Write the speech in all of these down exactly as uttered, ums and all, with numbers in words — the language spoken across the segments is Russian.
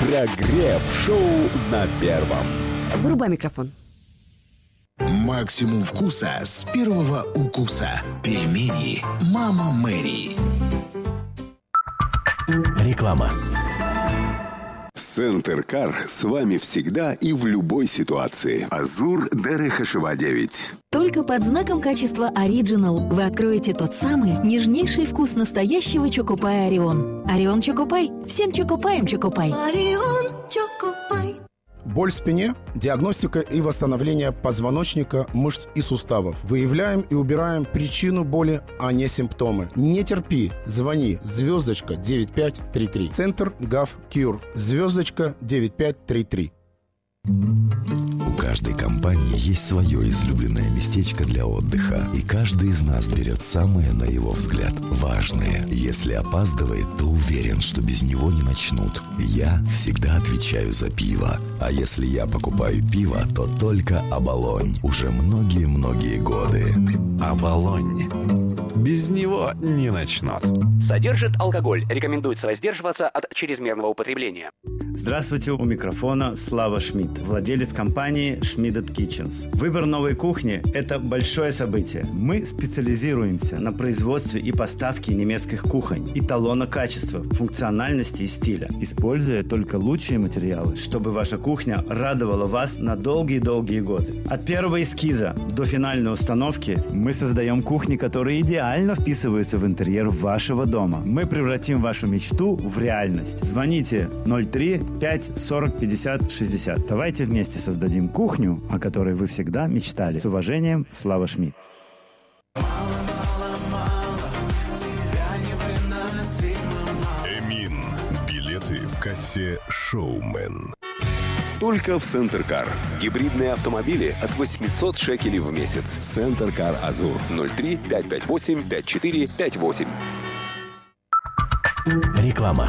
Прогрев шоу на первом. Вырубай микрофон. Максимум вкуса с первого укуса. Пельмени Мама Мэри. Реклама. Центр-Кар с вами всегда и в любой ситуации. Азур Дерехашева девять. Только под знаком качества Original вы откроете тот самый нежнейший вкус настоящего Чокопая Орион. Орион Чокопай. Всем Чокопаем Чокопай. Орион Чокопай. Боль в спине, диагностика и восстановление позвоночника, мышц и суставов. Выявляем и убираем причину боли, а не симптомы. Не терпи, звони, звездочка девять пять три три. Центр Гав Кьюр, звездочка девять пять три три. У каждой компании есть свое излюбленное местечко для отдыха, и каждый из нас берет самое, на его взгляд, важное. Если опаздывает, то уверен, что без него не начнут. Я всегда отвечаю за пиво, а если я покупаю пиво, то только Оболонь. Уже многие-многие годы. Оболонь. Без него не начнут. Содержит алкоголь. Рекомендуется воздерживаться от чрезмерного употребления. Здравствуйте, у микрофона Слава Шмидт, владелец компании Schmidт Kitchens. Выбор новой кухни – это большое событие. Мы специализируемся на производстве и поставке немецких кухонь, эталона качества, функциональности и стиля, используя только лучшие материалы, чтобы ваша кухня радовала вас на долгие-долгие годы. От первого эскиза до финальной установки мы создаем кухни, которые идеально вписываются в интерьер вашего дома. Мы превратим вашу мечту в реальность. Звоните ноль три пять сорок пятьдесят шестьдесят. Давайте вместе создадим кухню, о которой вы всегда мечтали. С уважением, Слава Шмидт. Эмин. Билеты в кассе «Шоумен». Только в Центр-Кар. Гибридные автомобили от восемьсот шекелей в месяц. Центр-Кар Азур. ноль три пять пять восемь пять четыре пять восемь. Реклама.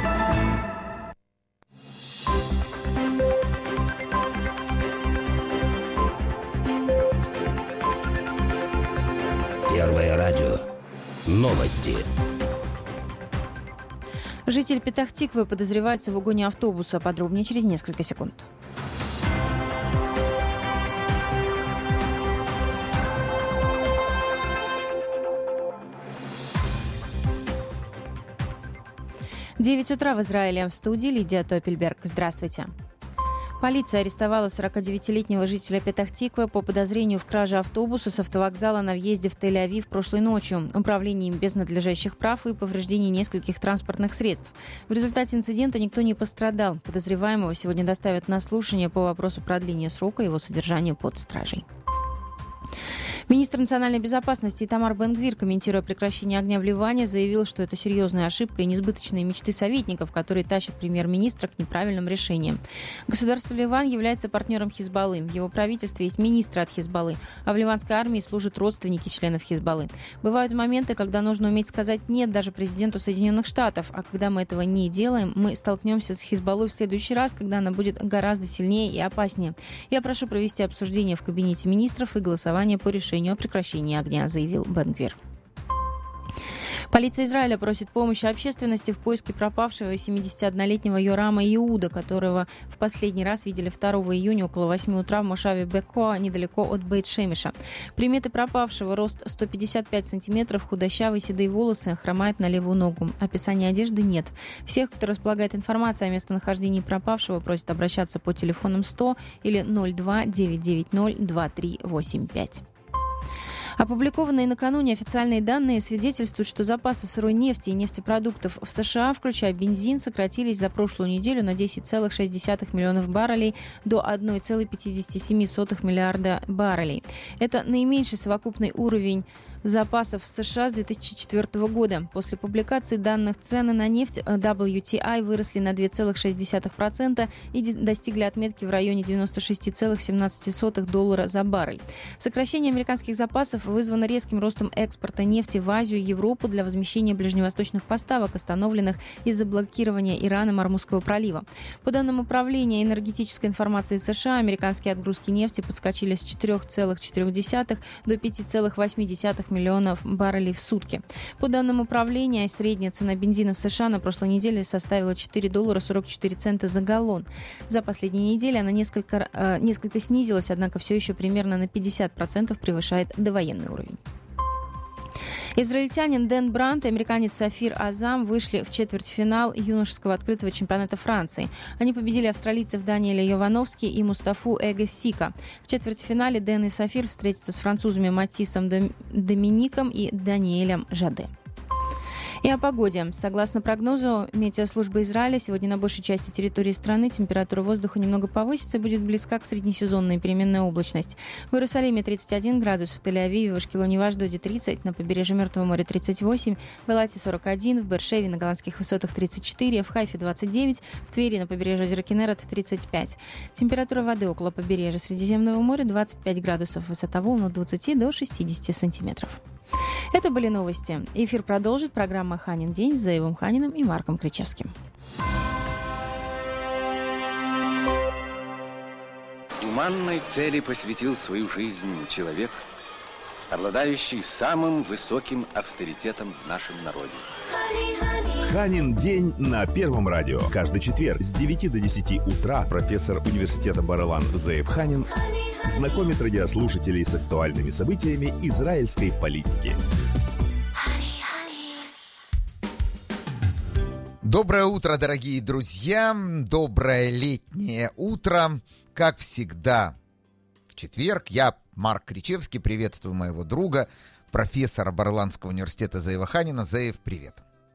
Первое радио. Новости. Житель Петах-Тиквы подозревается в угоне автобуса. Подробнее через несколько секунд. девять утра в Израиле. В студии Лидия Топельберг. Здравствуйте. Полиция арестовала сорокадевятилетнего жителя Петах-Тиквы по подозрению в краже автобуса с автовокзала на въезде в Тель-Авив прошлой ночью, управлением без надлежащих прав и повреждении нескольких транспортных средств. В результате инцидента никто не пострадал. Подозреваемого сегодня доставят на слушание по вопросу продления срока его содержания под стражей. Министр национальной безопасности Итамар Бен-Гвир, комментируя прекращение огня в Ливане, заявил, что это серьезная ошибка и несбыточные мечты советников, которые тащат премьер-министра к неправильным решениям. Государство Ливан является партнером Хизбаллы. В его правительстве есть министры от Хизбаллы, а в ливанской армии служат родственники членов Хизбаллы. Бывают моменты, когда нужно уметь сказать «нет» даже президенту Соединенных Штатов, а когда мы этого не делаем, мы столкнемся с Хизбаллой в следующий раз, когда она будет гораздо сильнее и опаснее. Я прошу провести обсуждение в кабинете министров и голосование по решению о прекращении огня, заявил Бен-Гвир. Полиция Израиля просит помощи общественности в поиске пропавшего семидесятиоднолетнего Йорама Иуда, которого в последний раз видели второго июня около восьми утра в Мошаве Бекоа, недалеко от Бейт-Шемеша. Приметы пропавшего: рост сто пятьдесят пять сантиметров, худощавые седые волосы, хромает на левую ногу. Описания одежды нет. Всех, кто располагает информацией о местонахождении пропавшего, просят обращаться по телефонам сто или ноль два девять девять ноль два три восемь пять. Опубликованные накануне официальные данные свидетельствуют, что запасы сырой нефти и нефтепродуктов в США, включая бензин, сократились за прошлую неделю на десять целых шесть десятых миллионов баррелей до одна целая пятьдесят семь сотых миллиарда баррелей. Это наименьший совокупный уровень запасов в США с две тысячи четвёртого года. После публикации данных цены на нефть дабл ю ти ай выросли на два целых шесть десятых процента и достигли отметки в районе девяносто шесть целых семнадцать сотых доллара за баррель. Сокращение американских запасов вызвано резким ростом экспорта нефти в Азию и Европу для возмещения ближневосточных поставок, остановленных из-за блокирования Ирана Мормузского пролива. По данным Управления энергетической информации США, американские отгрузки нефти подскочили с четыре целых четыре десятых до пять целых восемь десятых четырёх миллионов баррелей в сутки. По данным управления, средняя цена бензина в США на прошлой неделе составила четыре доллара сорок четыре цента за галлон. За последние недели она несколько, э, несколько снизилась, однако все еще примерно на пятьдесят процентов превышает довоенный уровень. Израильтянин Дэн Брант и американец Сафир Азам вышли в четвертьфинал юношеского открытого чемпионата Франции. Они победили австралийцев Даниэля Йовановски и Мустафу Эго-Сика. В четвертьфинале Дэн и Сафир встретятся с французами Матисом Домиником и Даниэлем Жаде. И о погоде. Согласно прогнозу метеослужбы Израиля, сегодня на большей части территории страны температура воздуха немного повысится и будет близка к среднесезонной переменная облачность. В Иерусалиме тридцать один градус, в Тель-Авиве, в Ашкелоне и в Ашдоде тридцать, на побережье Мертвого моря тридцать восемь, в Элате сорок один, в Беэр-Шеве на голландских высотах тридцать четыре, в Хайфе двадцать девять, в Твери на побережье озера Кинерет тридцать пять. Температура воды около побережья Средиземного моря двадцать пять градусов, высота волн от двадцати до шестидесяти сантиметров. Это были новости. Эфир продолжит программа «Ханин день» с Заевом Ханиным и Марком Кричевским. Гуманной цели посвятил свою жизнь человек, обладающий самым высоким авторитетом в нашем народе. Ханин день на Первом радио. Каждый четверг с девяти до десяти утра профессор университета Бар-Илан Заев Ханин знакомит радиослушателей с актуальными событиями израильской политики. Доброе утро, дорогие друзья. Доброе летнее утро. Как всегда, в четверг я, Марк Кричевский, приветствую моего друга, профессора Бар-Иланского университета Заева Ханина. Заев, привет.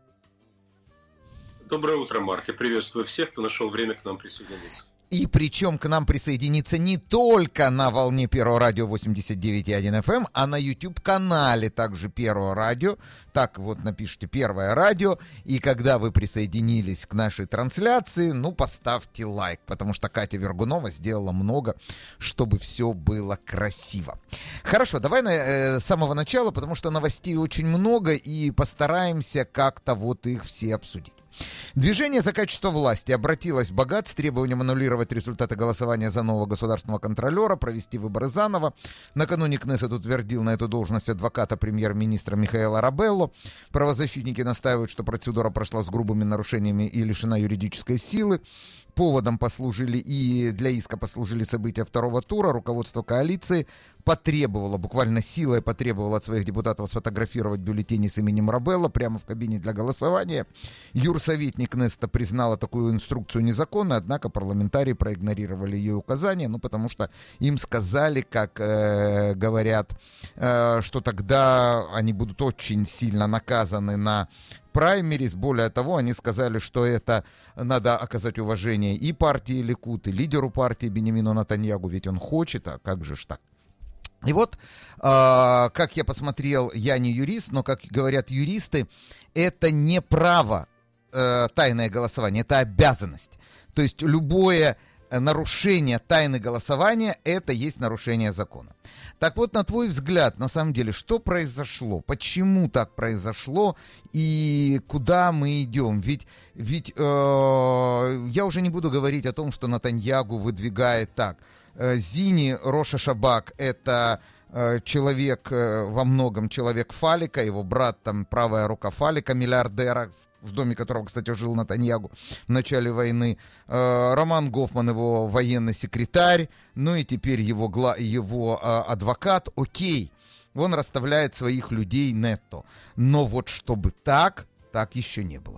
Доброе утро, Марк. Я приветствую всех, кто нашел время к нам присоединиться. И причем к нам присоединиться не только на волне Первого радио восемьдесят девять и один эф эм, а на YouTube-канале также Первого радио. Так вот напишите «Первое радио». И когда вы присоединились к нашей трансляции, ну, поставьте лайк, потому что Катя Вергунова сделала много, чтобы все было красиво. Хорошо, давай на, э, с самого начала, потому что новостей очень много, и постараемся как-то вот их все обсудить. Движение за качество власти обратилось в Багад с требованием аннулировать результаты голосования за нового государственного контролера, провести выборы заново. Накануне Кнессет утвердил на эту должность адвоката премьер-министра Михаэла Рабелло. Правозащитники настаивают, что процедура прошла с грубыми нарушениями и лишена юридической силы. Поводом послужили и для иска послужили события второго тура. Руководство коалиции потребовало, буквально силой потребовало от своих депутатов сфотографировать бюллетени с именем Рабелло прямо в кабине для голосования. Юрсоветник Кнессета признала такую инструкцию незаконной, однако парламентарии проигнорировали ее указания, ну потому что им сказали, как э, говорят, э, что тогда они будут очень сильно наказаны на праймерис. Более того, они сказали, что это надо оказать уважение и партии Ликуд, и лидеру партии Биньямину Нетаньяху, ведь он хочет, а как же ж так? И вот, э, как я посмотрел, я не юрист, но, как говорят юристы, это не право э, тайное голосование, это обязанность. То есть любое нарушение тайны голосования — это есть нарушение закона. Так вот, на твой взгляд, на самом деле, что произошло? Почему так произошло? И куда мы идем? Ведь, ведь э, я уже не буду говорить о том, что Нетаньяху выдвигает так. Э, Зини Роша Шабак — это э, человек, э, во многом человек Фалика, его брат там правая рука Фалика, миллиардера, в доме которого, кстати, жил Нетаньяху в начале войны. Э, Роман Гофман, его военный секретарь, ну и теперь его, гла- его э, адвокат. Окей, он расставляет своих людей нетто. Но вот чтобы так, так еще не было.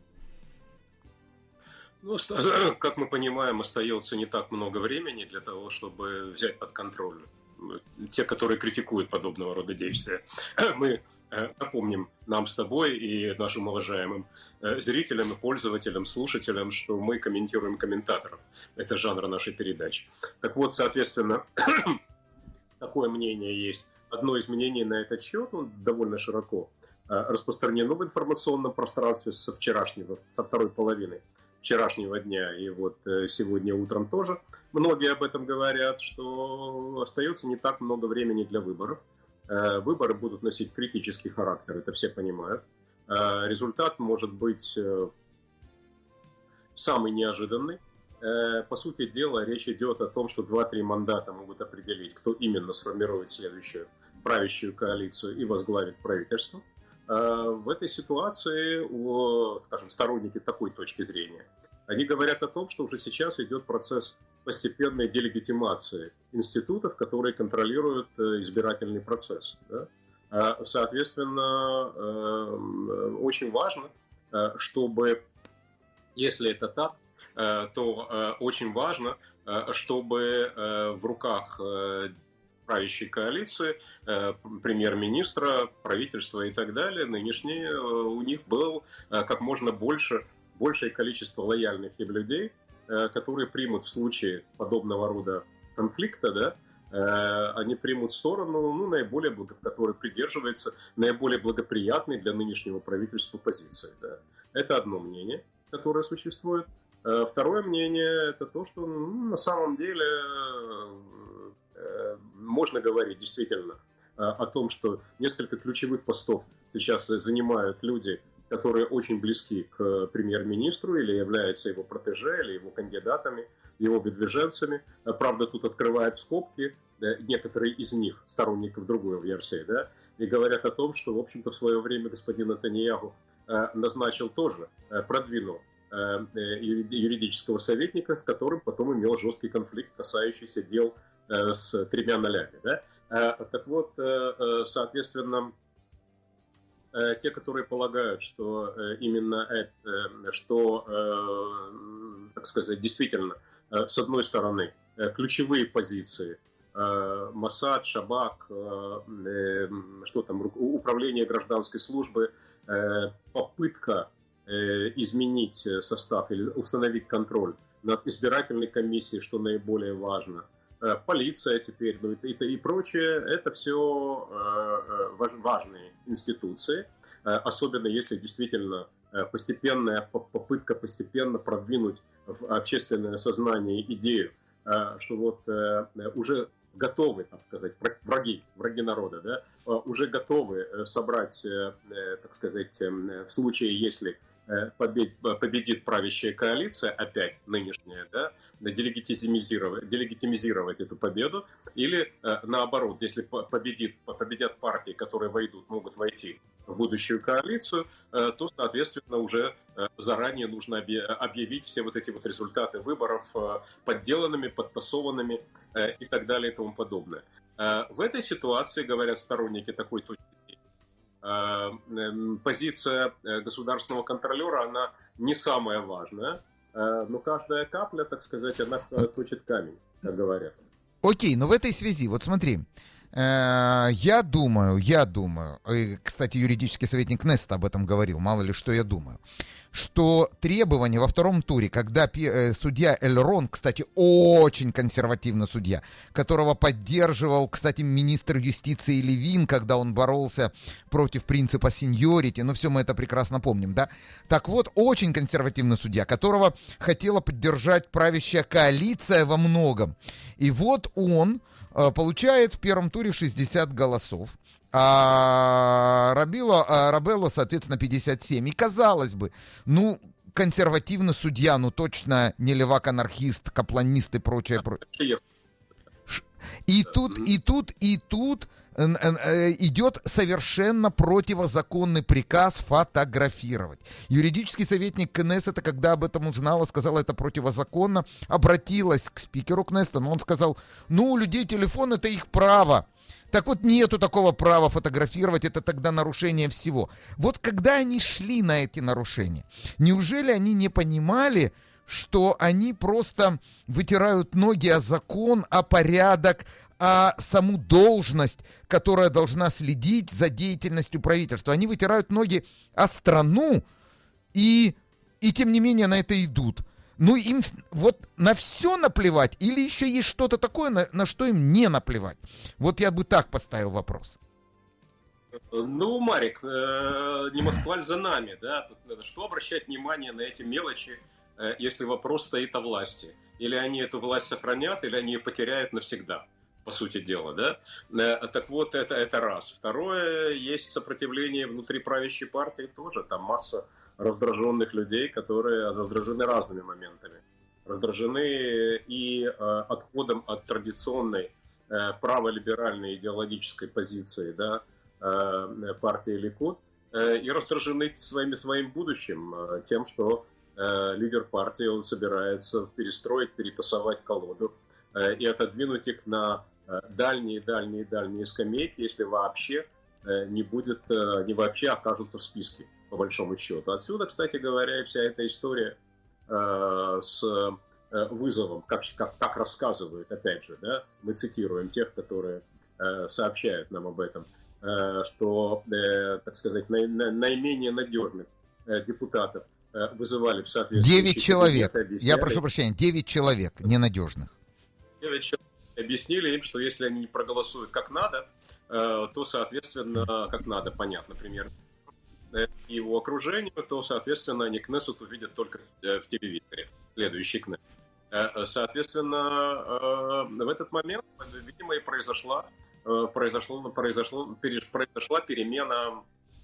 Ну, как мы понимаем, остается не так много времени для того, чтобы взять под контроль те, которые критикуют подобного рода действия. Мы напомним нам с тобой и нашим уважаемым зрителям и пользователям, слушателям, что мы комментируем комментаторов. Это жанр нашей передачи. Так вот, соответственно, такое мнение есть. Одно из мнений на этот счет, он довольно широко распространено в информационном пространстве со вчерашнего, со второй половины вчерашнего дня, и вот сегодня утром тоже многие об этом говорят, что остается не так много времени для выборов. Выборы будут носить критический характер, это все понимают. Результат может быть самый неожиданный. По сути дела, речь идет о том, что два-три мандата могут определить, кто именно сформирует следующую правящую коалицию и возглавить правительство. В этой ситуации, скажем, сторонники такой точки зрения, они говорят о том, что уже сейчас идет процесс постепенной делегитимации институтов, которые контролируют избирательный процесс. Да? Соответственно, очень важно, чтобы, если это так, то очень важно, чтобы в руках правящей коалиции, премьер-министра, правительства и так далее, нынешние, у них был как можно больше, большее количество лояльных им людей, которые примут в случае подобного рода конфликта, да, они примут сторону, ну, наиболее благо, которая придерживается наиболее благоприятной для нынешнего правительства позиции. Да. Это одно мнение, которое существует. Второе мнение – это то, что ну, на самом деле э, можно говорить действительно о том, что несколько ключевых постов сейчас занимают люди, которые очень близки к премьер-министру или являются его протеже, или его кандидатами, его выдвиженцами. Правда, тут открывают скобки да, некоторые из них, сторонников другой версии, да, и говорят о том, что, в общем-то, в свое время господин Нетаньяху э, назначил тоже, э, продвинул э, юридического советника, с которым потом имел жесткий конфликт, касающийся дел э, с тремя нолями. Да. Э, так вот, э, соответственно, те, которые полагают, что именно это, что, так сказать, действительно, с одной стороны, ключевые позиции Моссад, Шабак, что там, управление гражданской службы, попытка изменить состав или установить контроль над избирательной комиссией, что наиболее важно, полиция теперь, ну и, и, и прочее, это все э, важные институции, э, особенно если действительно постепенная попытка постепенно продвинуть в общественное сознание идею, э, что вот э, уже готовы, так сказать, враги, враги народа, да, э, уже готовы собрать, э, так сказать, э, в случае, если победит правящая коалиция, опять нынешняя, да, делегитимизировать, делегитимизировать эту победу, или наоборот, если победит, победят партии, которые войдут, могут войти в будущую коалицию, то, соответственно, уже заранее нужно объявить все вот эти вот результаты выборов подделанными, подтасованными и так далее и тому подобное. В этой ситуации, говорят сторонники такой точки, позиция государственного контролера, она не самая важная, но каждая капля, так сказать, она точит камень, как говорят. Окей, но в этой связи, вот смотри, я думаю, я думаю, и, кстати, юридический советник Кнессета об этом говорил, мало ли что я думаю, что требования во втором туре, когда судья Эльрон, кстати, очень консервативный судья, которого поддерживал, кстати, министр юстиции Левин, когда он боролся против принципа сеньорити, ну все мы это прекрасно помним, да? Так вот, очень консервативный судья, которого хотела поддержать правящая коалиция во многом. И вот он получает в первом туре шестьдесят голосов, а Рабило, а Рабелло, соответственно, пятьдесят семь. И казалось бы, ну, консервативный судья, ну точно не левак-анархист, капланист и прочее. И тут, и тут, и тут идет совершенно противозаконный приказ фотографировать. Юридический советник Кнессета, когда об этом узнала, сказала, это противозаконно, обратилась к спикеру Кнессета, но он сказал, ну, у людей телефон, это их право. Так вот, нету такого права фотографировать, это тогда нарушение всего. Вот когда они шли на эти нарушения, неужели они не понимали, что они просто вытирают ноги о закон, о порядок, а саму должность, которая должна следить за деятельностью правительства. Они вытирают ноги о страну и, и тем не менее на это идут. Ну им вот на все наплевать или еще есть что-то такое, на, на что им не наплевать? Вот я бы так поставил вопрос. Ну, Марик, э, не Москва за нами, да? Тут надо что обращать внимание на эти мелочи, э, если вопрос стоит о власти. Или они эту власть сохранят, или они ее потеряют навсегда. По сути дела, да. Так вот, это, это раз. Второе, есть сопротивление внутри правящей партии тоже. Там масса раздраженных людей, которые раздражены разными моментами. Раздражены и э, отходом от традиционной праволиберальной идеологической позиции, да, партии Ликуд, и раздражены своим, своим будущим, тем, что лидер партии, он собирается перестроить, перетасовать колоду и отодвинуть их на дальние-дальние-дальние скамейки, если вообще не будет, не вообще окажутся в списке, по большому счету. Отсюда, кстати говоря, и вся эта история с вызовом, как, как, как рассказывают, опять же, да, мы цитируем тех, которые сообщают нам об этом, что, так сказать, наименее надежных депутатов вызывали в соответствии... Девять человек. Я прошу прощения, девять человек ненадежных. Девять человек объяснили им, что если они не проголосуют как надо, то, соответственно, как надо, понятно, например, его окружению, то, соответственно, они Кнессет увидят только в телевизоре, следующий Кнессет. Соответственно, в этот момент, видимо, и произошла, произошло, произошло, произошла перемена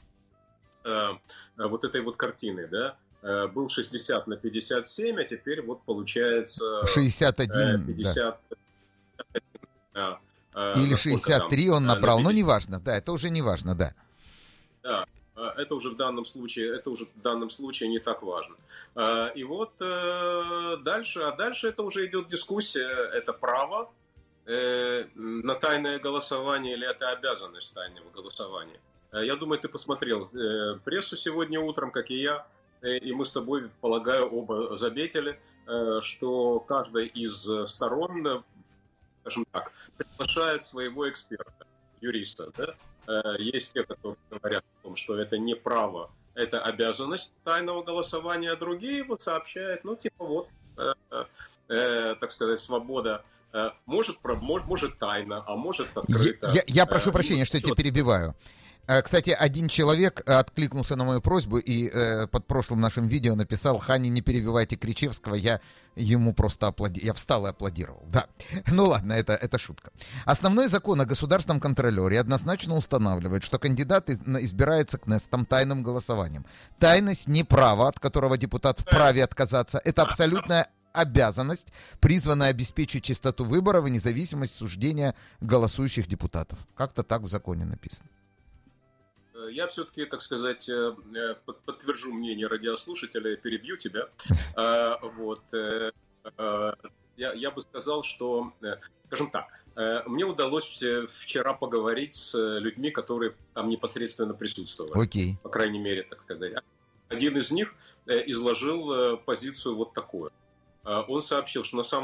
вот этой вот картины, да. Был шестьдесят на пятьдесят семь, а теперь вот получается... шестьдесят один, пятьдесят, да. Или шестьдесят три он набрал, на но неважно, да, это уже неважно, да. Да, это уже в данном случае, это уже в данном случае не так важно. И вот дальше, а дальше это уже идет дискуссия, это право на тайное голосование или это обязанность тайного голосования. Я думаю, ты посмотрел прессу сегодня утром, как и я. И мы с тобой, полагаю, оба заметили, что каждая из сторон, скажем так, приглашает своего эксперта, юриста. Да? Есть те, которые говорят о том, что это не право, это обязанность тайного голосования, а другие вот сообщают, ну, типа вот, э, э, так сказать, свобода. Может, может, может тайно, а может открыто. Я, я, я прошу прощения, что я тебя перебиваю. Кстати, один человек откликнулся на мою просьбу и э, под прошлым нашим видео написал: «Хани, не перебивайте Кричевского». Я ему просто аплодировал. Я встал и аплодировал. Да. Ну ладно, это, это шутка. Основной закон о государственном контролере однозначно устанавливает, что кандидат избирается Кнессетом тайным голосованием. Тайность не право, от которого депутат вправе отказаться. Это абсолютная обязанность, призванная обеспечить чистоту выборов и независимость суждения голосующих депутатов. Как-то так в законе написано. Я все-таки, так сказать, подтвержу мнение радиослушателя, перебью тебя. Вот. Я, я бы сказал, что, скажем так, мне удалось вчера поговорить с людьми, которые там непосредственно присутствовали. Окей. По крайней мере, так сказать. Один из них изложил позицию вот такую. Он сообщил, что на самом